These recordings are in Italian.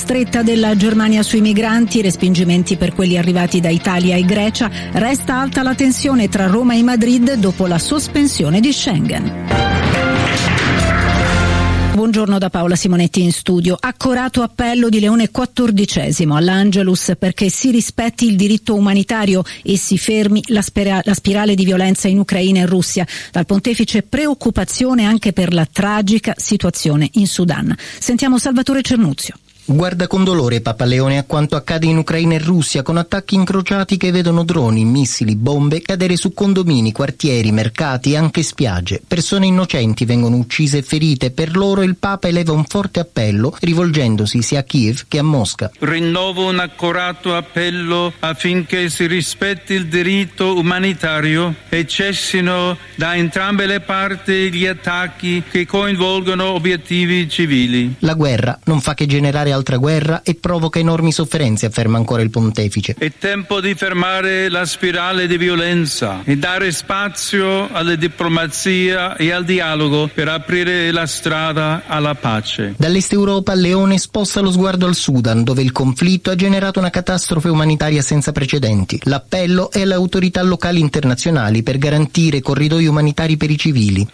stretta della Germania sui migranti, respingimenti per quelli arrivati da Italia e Grecia. Resta alta la tensione tra Roma e Madrid dopo la sospensione di Schengen. Buongiorno da Paola Simonetti in studio. Accorato appello di Leone XIV all'Angelus perché si rispetti il diritto umanitario e si fermi la spirale di violenza in Ucraina e Russia. Dal pontefice preoccupazione anche per la tragica situazione in Sudan. Sentiamo Salvatore Cernuzio. Guarda con dolore Papa Leone a quanto accade in Ucraina e Russia, con attacchi incrociati che vedono droni, missili, bombe cadere su condomini, quartieri, mercati e anche spiagge. Persone innocenti vengono uccise e ferite. Per loro il Papa eleva un forte appello rivolgendosi sia a Kiev che a Mosca. Rinnovo un accorato appello affinché si rispetti il diritto umanitario e cessino da entrambe le parti gli attacchi che coinvolgono obiettivi civili. La guerra non fa che generare altra guerra e provoca enormi sofferenze, afferma ancora il pontefice. È tempo di fermare la spirale di violenza e dare spazio alla diplomazia e al dialogo per aprire la strada alla pace. Dall'Est Europa Leone sposta lo sguardo al Sudan, dove il conflitto ha generato una catastrofe umanitaria senza precedenti. L'appello è alle autorità locali internazionali per garantire corridoi umanitari per i civili.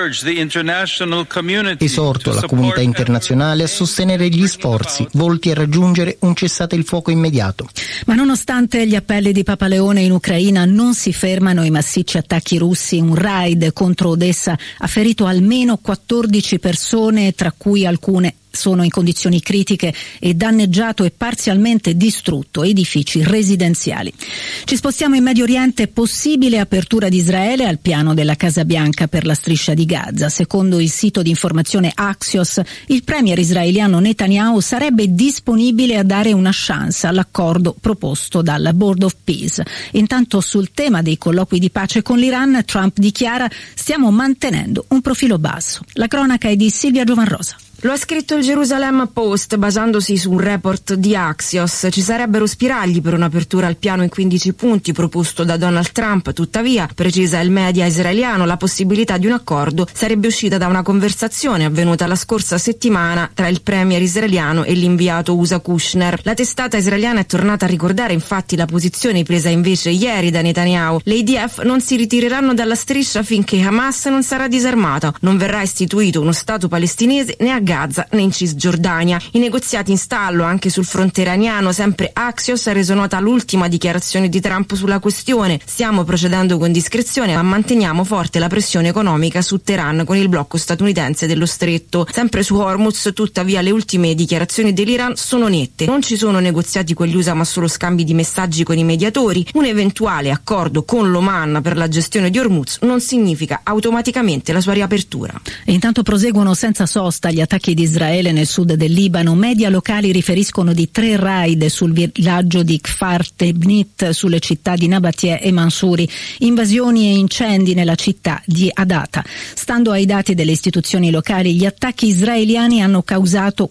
Esorto la comunità internazionale a sostenere gli sforzi volti a raggiungere un cessate il fuoco immediato. Ma nonostante gli appelli di Papa Leone in Ucraina non si fermano i massicci attacchi russi. Un raid contro Odessa ha ferito almeno 14 persone, tra cui alcune sono in condizioni critiche, e danneggiato e parzialmente distrutto edifici residenziali. Ci spostiamo in Medio Oriente. Possibile apertura di Israele al piano della Casa Bianca per la striscia di Gaza. Secondo il sito di informazione Axios, il premier israeliano Netanyahu sarebbe disponibile a dare una chance all'accordo proposto dalla Board of Peace. Intanto sul tema dei colloqui di pace con l'Iran, Trump dichiara: stiamo mantenendo un profilo basso. La cronaca è di Silvia Giovanrosa. Lo ha scritto il Jerusalem Post basandosi su un report di Axios. Ci sarebbero spiragli per un'apertura al piano in 15 punti proposto da Donald Trump. Tuttavia, precisa il media israeliano, la possibilità di un accordo sarebbe uscita da una conversazione avvenuta la scorsa settimana tra il premier israeliano e l'inviato USA Kushner. La testata israeliana è tornata a ricordare infatti la posizione presa invece ieri da Netanyahu. Le IDF non si ritireranno dalla striscia finché Hamas non sarà disarmato. Non verrà istituito uno Stato palestinese né a Gaza né in Cisgiordania. I negoziati in stallo anche sul fronte iraniano. Sempre Axios ha reso nota l'ultima dichiarazione di Trump sulla questione: stiamo procedendo con discrezione ma manteniamo forte la pressione economica su Teheran con il blocco statunitense dello stretto. Sempre su Hormuz, tuttavia, le ultime dichiarazioni dell'Iran sono nette: non ci sono negoziati con gli USA ma solo scambi di messaggi con i mediatori. Un eventuale accordo con l'Oman per la gestione di Hormuz non significa automaticamente la sua riapertura. E intanto proseguono senza sosta gli attacchi di Israele nel sud del Libano. Media locali riferiscono di 3 raid sul villaggio di Kfar Tebnit, sulle città di Nabatie e Mansuri, invasioni e incendi nella città di Adata. Stando ai dati delle istituzioni locali, gli attacchi israeliani hanno causato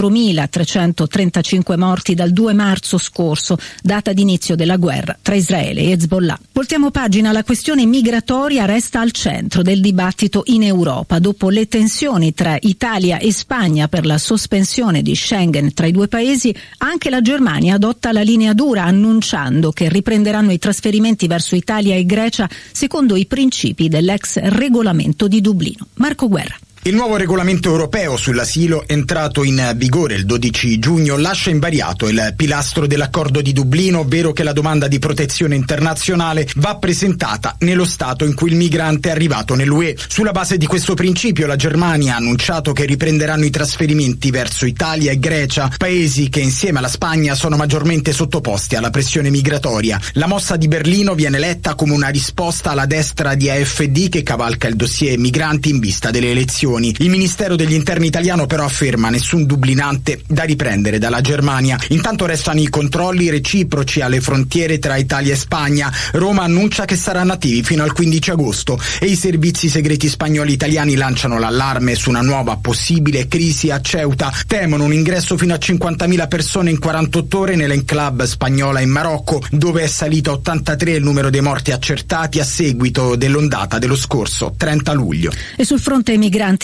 4.335 morti dal 2 marzo scorso, data d'inizio della guerra tra Israele e Hezbollah. Voltiamo pagina. La questione migratoria resta al centro del dibattito in Europa. Dopo le tensioni tra Italia e Spagna per la sospensione di Schengen tra i due paesi, anche la Germania adotta la linea dura, annunciando che riprenderanno i trasferimenti verso Italia e Grecia secondo i principi dell'ex regolamento di Dublino. Marco Guerra. Il nuovo regolamento europeo sull'asilo, entrato in vigore il 12 giugno, lascia invariato il pilastro dell'accordo di Dublino, ovvero che la domanda di protezione internazionale va presentata nello Stato in cui il migrante è arrivato nell'UE. Sulla base di questo principio la Germania ha annunciato che riprenderanno i trasferimenti verso Italia e Grecia, paesi che insieme alla Spagna sono maggiormente sottoposti alla pressione migratoria. La mossa di Berlino viene letta come una risposta alla destra di AfD che cavalca il dossier migranti in vista delle elezioni. Il Ministero degli Interni italiano però afferma nessun dublinante da riprendere dalla Germania. Intanto restano i controlli reciproci alle frontiere tra Italia e Spagna. Roma annuncia che saranno attivi fino al 15 agosto e i servizi segreti spagnoli e italiani lanciano l'allarme su una nuova possibile crisi a Ceuta. Temono un ingresso fino a 50.000 persone in 48 ore nell'enclave spagnola in Marocco, dove è salito a 83 il numero dei morti accertati a seguito dell'ondata dello scorso 30 luglio. E sul fronte migranti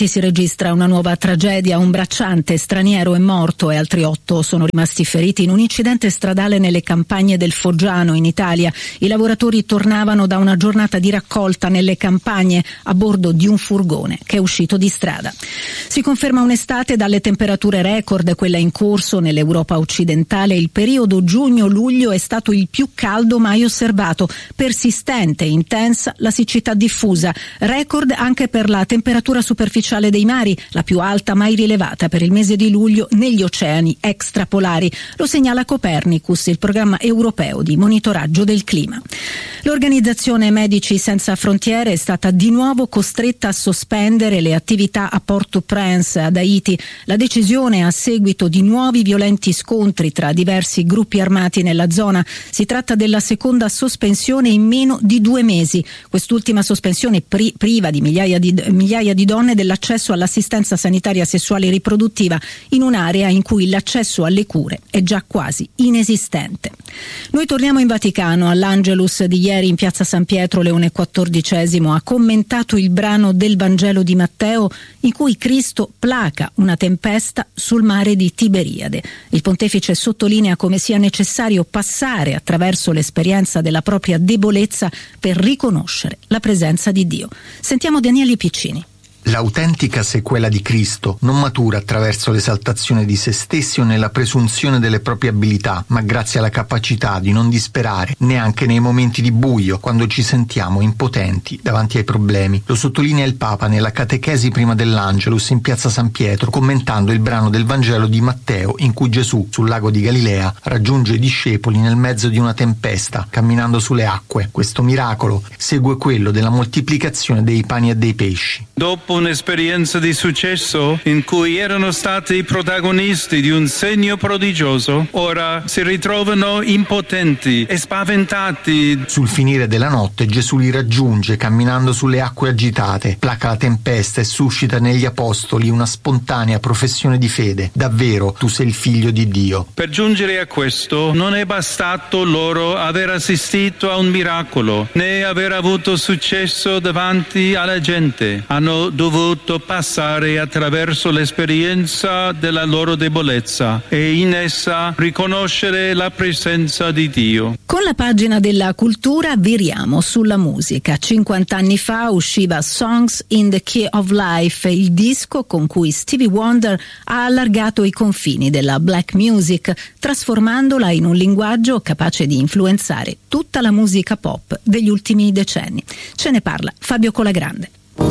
morti si registra una nuova tragedia. Un bracciante straniero è morto e altri 8 sono rimasti feriti in un incidente stradale nelle campagne del Foggiano in Italia. I lavoratori tornavano da una giornata di raccolta nelle campagne a bordo di un furgone che è uscito di strada. Si conferma un'estate dalle temperature record, quella in corso nell'Europa occidentale. Il periodo giugno-luglio è stato il più caldo mai osservato. Persistente e intensa la siccità diffusa. Record anche per la temperatura superficiale dei mari, la più alta mai rilevata per il mese di luglio negli oceani extrapolari. Lo segnala Copernicus, il programma europeo di monitoraggio del clima. L'organizzazione Medici Senza Frontiere è stata di nuovo costretta a sospendere le attività a Port-au-Prince, ad Haiti. La decisione a seguito di nuovi violenti scontri tra diversi gruppi armati nella zona. Si tratta della seconda sospensione in meno di 2 mesi. Quest'ultima sospensione priva di migliaia di donne dell'accesso all'assistenza sanitaria sessuale e riproduttiva in un'area in cui l'accesso alle cure è già quasi inesistente. Noi torniamo in Vaticano. All'Angelus di ieri in piazza San Pietro Leone XIV ha commentato il brano del Vangelo di Matteo in cui Cristo placa una tempesta sul mare di Tiberiade. Il pontefice sottolinea come sia necessario passare attraverso l'esperienza della propria debolezza per riconoscere la presenza di Dio. Sentiamo Daniele Piccini. L'autentica sequela di Cristo non matura attraverso l'esaltazione di se stessi o nella presunzione delle proprie abilità, ma grazie alla capacità di non disperare neanche nei momenti di buio, quando ci sentiamo impotenti davanti ai problemi. Lo sottolinea il Papa nella catechesi prima dell'Angelus in piazza San Pietro, commentando il brano del Vangelo di Matteo in cui Gesù, sul lago di Galilea, raggiunge i discepoli nel mezzo di una tempesta, camminando sulle acque. Questo miracolo segue quello della moltiplicazione dei pani e dei pesci. Dopo un'esperienza di successo in cui erano stati protagonisti di un segno prodigioso, ora si ritrovano impotenti e spaventati. Sul finire della notte Gesù li raggiunge camminando sulle acque agitate, placa la tempesta e suscita negli apostoli una spontanea professione di fede. Davvero, tu sei il figlio di Dio. Per giungere a questo non è bastato loro aver assistito a un miracolo, né aver avuto successo davanti alla gente. Hanno dovuto passare attraverso l'esperienza della loro debolezza e in essa riconoscere la presenza di Dio. Con la pagina della cultura viriamo sulla musica. 50 anni fa usciva Songs in the Key of Life, il disco con cui Stevie Wonder ha allargato i confini della black music, trasformandola in un linguaggio capace di influenzare tutta la musica pop degli ultimi decenni. Ce ne parla Fabio Colagrande.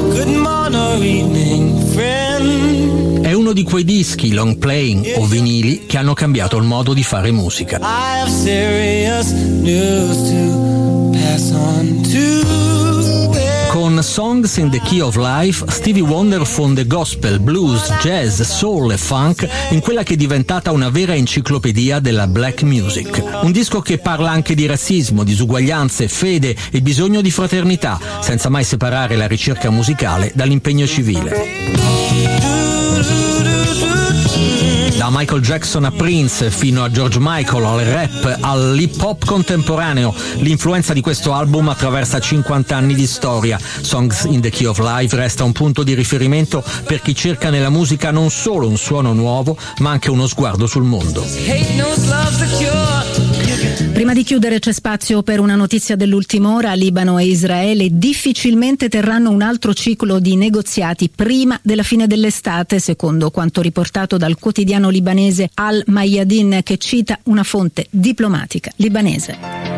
È uno di quei dischi, long playing o vinili che hanno cambiato il modo di fare musica. Con Songs in the Key of Life, Stevie Wonder fonde gospel, blues, jazz, soul e funk in quella che è diventata una vera enciclopedia della black music. Un disco che parla anche di razzismo, disuguaglianze, fede e bisogno di fraternità, senza mai separare la ricerca musicale dall'impegno civile. Da Michael Jackson a Prince, fino a George Michael, al rap, all'hip hop contemporaneo, l'influenza di questo album attraversa 50 anni di storia. Songs in the Key of Life resta un punto di riferimento per chi cerca nella musica non solo un suono nuovo, ma anche uno sguardo sul mondo. Prima di chiudere c'è spazio per una notizia dell'ultima ora. Libano e Israele difficilmente terranno un altro ciclo di negoziati prima della fine dell'estate, secondo quanto riportato dal quotidiano libanese Al Mayadin, che cita una fonte diplomatica libanese.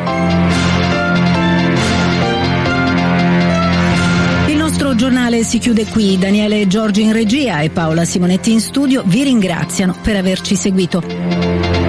Il nostro giornale si chiude qui. Daniele Giorgi in regia e Paola Simonetti in studio vi ringraziano per averci seguito.